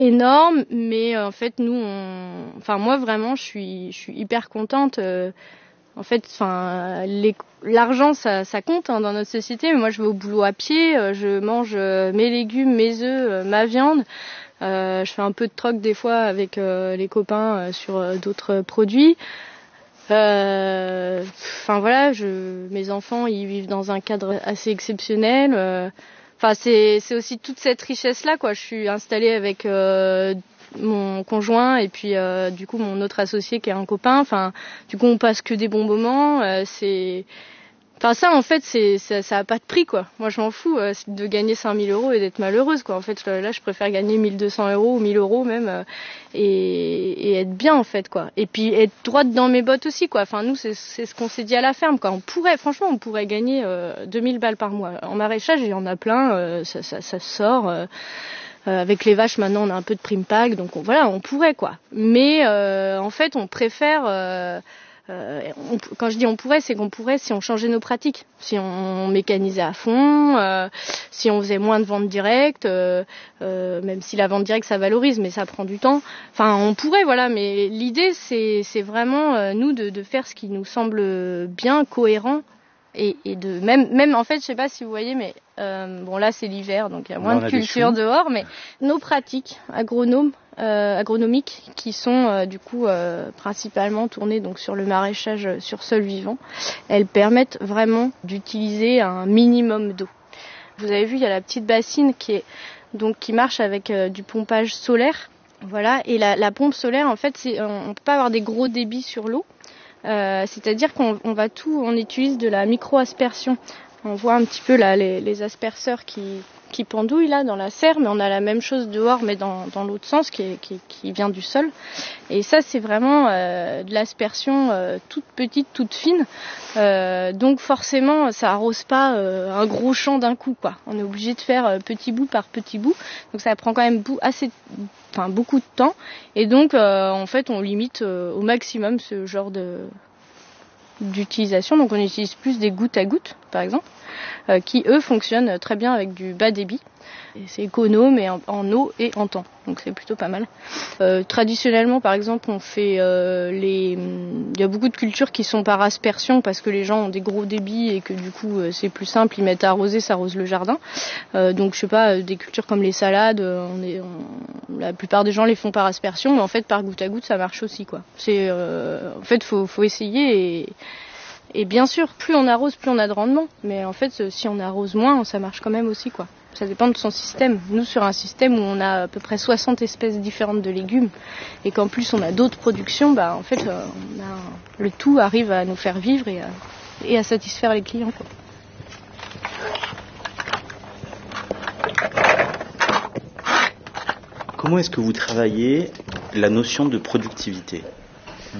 énorme, mais en fait moi vraiment je suis hyper contente. En fait, l'argent ça compte dans notre société, mais moi je vais au boulot à pied, je mange mes légumes, mes œufs, ma viande. Je fais un peu de troc des fois avec les copains sur d'autres produits. Mes enfants ils vivent dans un cadre assez exceptionnel. C'est aussi toute cette richesse là quoi. Je suis installée avec mon conjoint et puis du coup mon autre associé qui est un copain. Du coup on passe que des bons moments. Ça en fait ça a pas de prix quoi. Moi je m'en fous de gagner 5 000 € et d'être malheureuse quoi. En fait là je préfère gagner 1 200 € ou 1 000 € même et être bien en fait quoi. Et puis être droite dans mes bottes aussi quoi. Nous c'est ce qu'on s'est dit à la ferme quoi. On pourrait gagner 2000 balles par mois. En maraîchage il y en a plein, ça sort. Avec les vaches maintenant on a un peu de prime pack donc on pourrait quoi. Mais en fait on préfère. Quand je dis on pourrait, c'est qu'on pourrait si on changeait nos pratiques, si on mécanisait à fond, si on faisait moins de ventes directes, même si la vente directe ça valorise, mais ça prend du temps. On pourrait, voilà. Mais l'idée c'est vraiment nous de faire ce qui nous semble bien, cohérent et de même en fait, je sais pas si vous voyez, mais là c'est l'hiver donc il y a moins de culture dehors, mais nos pratiques agronomiques qui sont principalement tournées donc sur le maraîchage sur sol vivant, elles permettent vraiment d'utiliser un minimum d'eau. Vous avez vu, il y a la petite bassine qui marche avec du pompage solaire. Voilà, et la pompe solaire en fait on peut pas avoir des gros débits sur l'eau. C'est-à-dire on utilise de la micro-aspersion. On voit un petit peu là les asperceurs qui pendouillent là dans la serre, mais on a la même chose dehors, mais dans l'autre sens qui vient du sol. Et ça c'est vraiment de l'aspersion toute petite, toute fine. Donc forcément ça arrose pas un gros champ d'un coup quoi. On est obligé de faire petit bout par petit bout. Donc ça prend quand même beaucoup de temps. Et donc en fait on limite au maximum ce genre d'utilisation. Donc on utilise plus des gouttes à gouttes par exemple, qui eux fonctionnent très bien avec du bas débit. Et c'est économe en eau et en temps, donc c'est plutôt pas mal. Traditionnellement par exemple on fait il y a beaucoup de cultures qui sont par aspersion parce que les gens ont des gros débits et que du coup c'est plus simple, ils mettent à arroser, ça arrose le jardin. Donc je sais pas, des cultures comme les salades, la plupart des gens les font par aspersion, mais en fait par goutte à goutte ça marche aussi quoi. En fait faut essayer et bien sûr plus on arrose plus on a de rendement, mais en fait si on arrose moins ça marche quand même aussi quoi. Ça dépend de son système. Nous, sur un système où on a à peu près 60 espèces différentes de légumes et qu'en plus on a d'autres productions, en fait, le tout arrive à nous faire vivre et à satisfaire les clients, quoi. Comment est-ce que vous travaillez la notion de productivité, d'efficience ?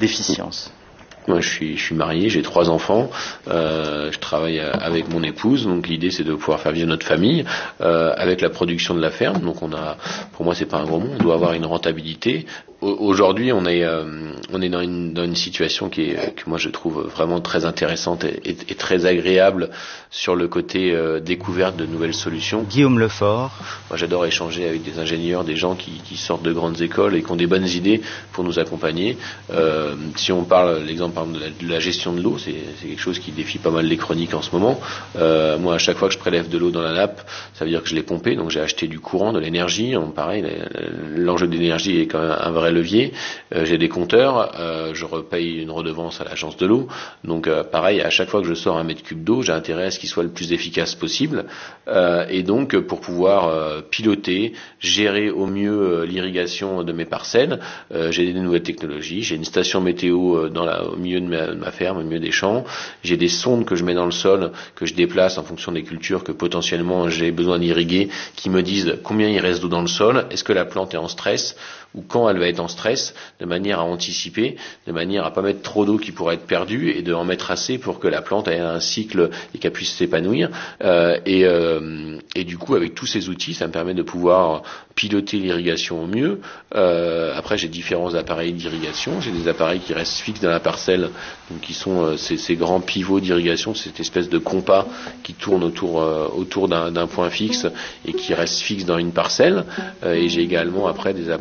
Moi, je suis marié, j'ai 3 enfants, je travaille avec mon épouse, donc l'idée c'est de pouvoir faire vivre notre famille avec la production de la ferme. Donc pour moi c'est pas un gros mot, on doit avoir une rentabilité. Aujourd'hui, on est dans une situation que moi je trouve vraiment très intéressante et très agréable sur le côté découverte de nouvelles solutions. Guillaume Lefort. Moi, j'adore échanger avec des ingénieurs, des gens qui sortent de grandes écoles et qui ont des bonnes idées pour nous accompagner. Si on parle l'exemple par exemple de la gestion de l'eau, c'est quelque chose qui défie pas mal les chroniques en ce moment. Moi, à chaque fois que je prélève de l'eau dans la nappe, ça veut dire que je l'ai pompée, donc j'ai acheté du courant, de l'énergie. Pareil, l'enjeu d'énergie est quand même un vrai levier. J'ai des compteurs, je repaye une redevance à l'agence de l'eau. Donc pareil, à chaque fois que je sors 1 mètre cube d'eau, j'ai intérêt à ce qu'il soit le plus efficace possible. Et donc pour pouvoir piloter, gérer au mieux l'irrigation de mes parcelles, j'ai des nouvelles technologies. J'ai une station météo au milieu de ma ferme, au milieu des champs. J'ai des sondes que je mets dans le sol, que je déplace en fonction des cultures que potentiellement j'ai besoin d'irriguer, qui me disent combien il reste d'eau dans le sol, est-ce que la plante est en stress ou quand elle va être en stress, de manière à anticiper, de manière à pas mettre trop d'eau qui pourrait être perdue et de en mettre assez pour que la plante ait un cycle et qu'elle puisse s'épanouir. Et du coup, avec tous ces outils, ça me permet de pouvoir piloter l'irrigation au mieux. Après, j'ai différents appareils d'irrigation. J'ai des appareils qui restent fixes dans la parcelle parcelles, donc qui sont ces grands pivots d'irrigation, cette espèce de compas qui tourne autour d'un point fixe et qui reste fixe dans une parcelle. Et j'ai également après des